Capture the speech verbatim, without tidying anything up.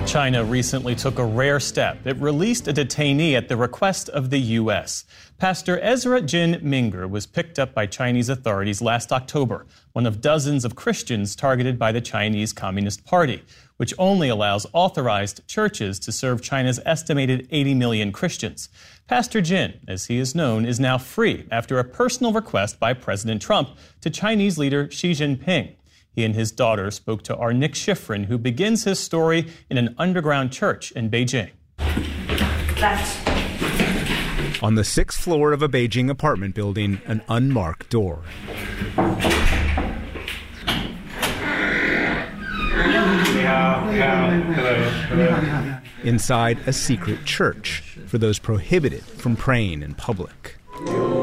China recently took a rare step. It released a detainee at the request of the U S. Pastor Ezra Jin Minger was picked up by Chinese authorities last October, one of dozens of Christians targeted by the Chinese Communist Party, which only allows authorized churches to serve China's estimated eighty million Christians. Pastor Jin, as he is known, is now free after a personal request by President Trump to Chinese leader Xi Jinping. He and his daughter spoke to our Nick Schifrin, who begins his story in an underground church in Beijing. Left. On the sixth floor of a Beijing apartment building, an unmarked door. Inside, a secret church for those prohibited from praying in public.